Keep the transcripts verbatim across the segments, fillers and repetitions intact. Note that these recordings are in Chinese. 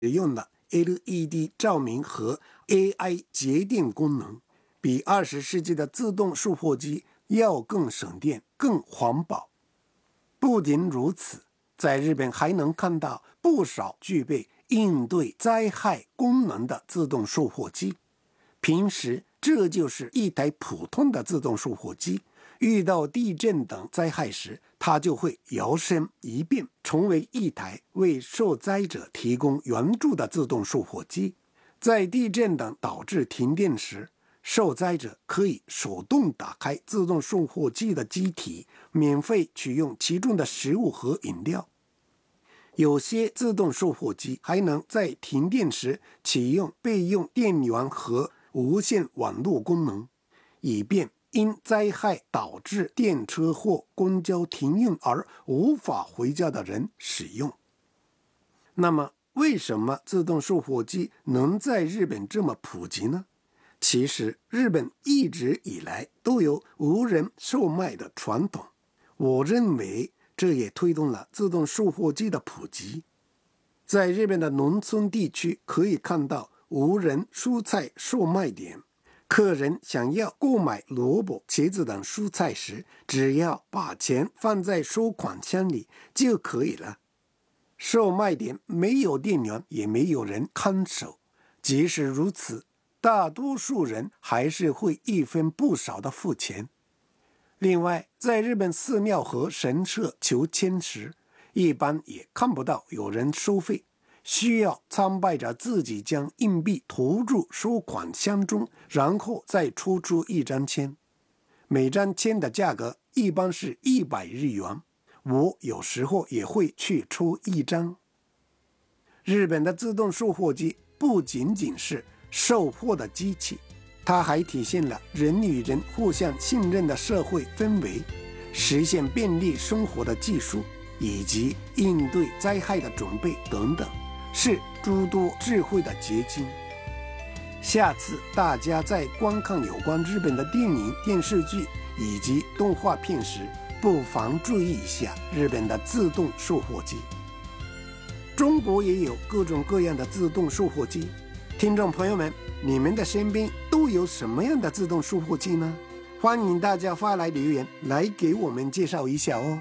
用了 L E D 照明和 A I 节电功能，比二十世纪的自动售货机要更省电、更环保。不仅如此，在日本还能看到不少具备应对灾害功能的自动售货机。平时这就是一台普通的自动售货机，遇到地震等灾害时，它就会摇身一变，成为一台为受灾者提供援助的自动售货机。在地震等导致停电时，受灾者可以手动打开自动售货机的机体，免费取用其中的食物和饮料。有些自动售货机还能在停电时启用备用电源和无线网络功能，以便因灾害导致电车或公交停用而无法回家的人使用。那么，为什么自动售货机能在日本这么普及呢？其实，日本一直以来都有无人售卖的传统。我认为这也推动了自动售货机的普及。在日本的农村地区可以看到无人蔬菜售卖点，客人想要购买萝卜、茄子等蔬菜时，只要把钱放在收款箱里就可以了。售卖点没有店员，也没有人看守。即使如此，大多数人还是会一分不少的付钱。另外，在日本寺庙和神社求签时，一般也看不到有人收费，需要参拜者自己将硬币投入收款箱中，然后再抽出一张签。每张签的价格一般是一百日元，我有时候也会去抽一张。日本的自动售货机不仅仅是售货的机器，它还体现了人与人互相信任的社会氛围，实现便利生活的技术，以及应对灾害的准备等等，是诸多智慧的结晶。下次大家在观看有关日本的电影、电视剧以及动画片时，不妨注意一下日本的自动售货机。中国也有各种各样的自动售货机，听众朋友们，你们的身边都有什么样的自动售货机呢？欢迎大家发来留言来给我们介绍一下哦。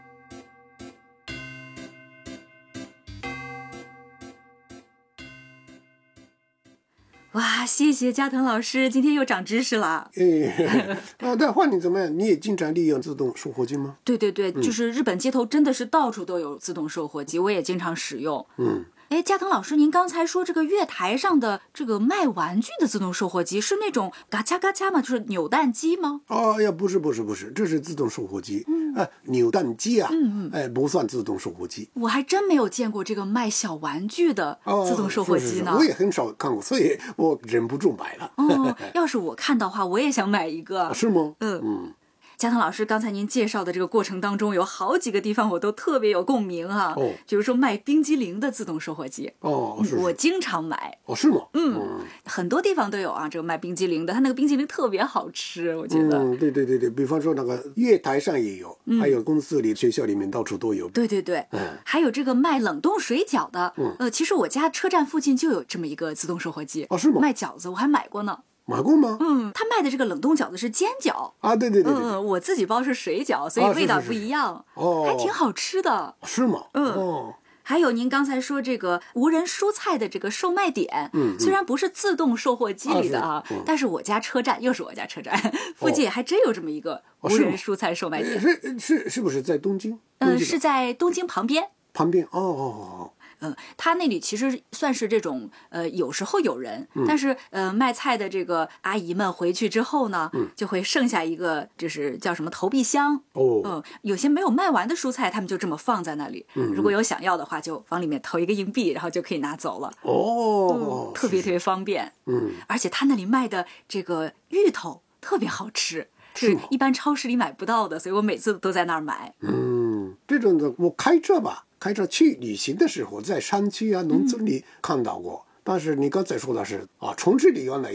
哇，谢谢加藤老师，今天又长知识了。 哎，啊，但换你怎么样？你也经常利用自动售货机吗？ 对对对，嗯、就是日本街头真的是到处都有自动售货机，我也经常使用。嗯。哎，加藤老师，您刚才说这个月台上的这个卖玩具的自动售货机是那种嘎嚓嘎嚓吗？就是扭蛋机吗？ 哦呀，不是不是不是，这是自动售货机。嗯，哎，扭蛋机啊，嗯嗯，哎，不算自动售货机。 我还真没有见过这个卖小玩具的自动售货机呢。 哦、是是是，我也很少看过，所以我忍不住买了。 哦，要是我看到的话，我也想买一个。 是吗？ 嗯嗯。 加藤老师，刚才您介绍的这个过程当中，有好几个地方我都特别有共鸣啊。哦，比如说卖冰激凌的自动售货机。 哦，是是， 我经常买。 哦，是吗？ 嗯，嗯很多地方都有啊，这个卖冰激凌的，它那个冰激凌特别好吃，我觉得。 嗯，对对对对，比方说那个月台上也有，嗯、还有公司里、学校里面到处都有。 对对对，嗯，还有这个卖冷冻水饺的，嗯，呃，其实我家车站附近就有这么一个自动售货机。 哦，是吗？ 卖饺子我还买过呢。 买过吗？ 嗯，他卖的这个冷冻饺子是煎饺啊，对对对 对, 对， 嗯，我自己包是水饺，所以味道不一样， 啊、是是是哦， 还挺好吃的。 是吗？ 嗯。 哦。 还有您刚才说这个无人蔬菜的这个售卖点，嗯，虽然不是自动售货机里的啊，是嗯、但是我家车站又是我家车站附近还真有这么一个无人蔬菜售卖点。 哦、是是是不是在东京？ 嗯，是在东京旁边。 旁边哦哦哦。 嗯，他那里其实算是这种，呃，有时候有人，嗯、但是呃，卖菜的这个阿姨们回去之后呢，嗯、就会剩下一个，就是叫什么投币箱。哦，嗯，有些没有卖完的蔬菜，他们就这么放在那里。嗯，如果有想要的话，就往里面投一个硬币，然后就可以拿走了。 哦， 嗯、特别特别方便。嗯，而且他那里卖的这个芋头特别好吃，是一般超市里买不到的，所以我每次都在那儿买。 嗯，这种的我开车吧。开车去旅行的时候，在山区啊、农村里看到过。嗯、但是你刚才说的是啊，城市里原来也有。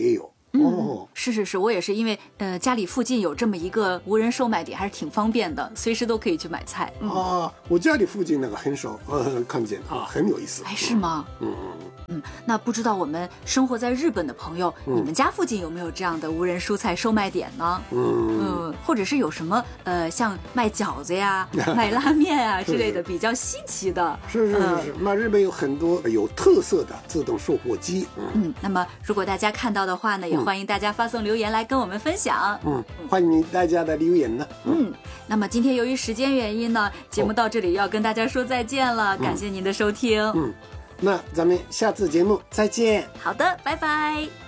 哦， 是是是，我也是因为呃家里附近有这么一个无人售卖点，还是挺方便的，随时都可以去买菜。嗯、 啊，我家里附近那个很少呃看见啊，很有意思。 哎，是吗？ 嗯嗯嗯，那不知道我们生活在日本的朋友， 嗯、 你们家附近有没有这样的无人蔬菜售卖点呢？ 嗯嗯，或者是有什么呃像卖饺子呀、卖拉面啊之类的比较稀奇的？ 是是是是，那、嗯、日本有很多有特色的自动售货机。嗯, 嗯，那么如果大家看到的话呢，也欢迎大家发送留言来跟我们分享。 嗯，欢迎大家的留言呢。 嗯, 嗯，那么今天由于时间原因呢，节目到这里要跟大家说再见了，哦、感谢您的收听。 嗯。那咱们下次节目再见。 好的，拜拜。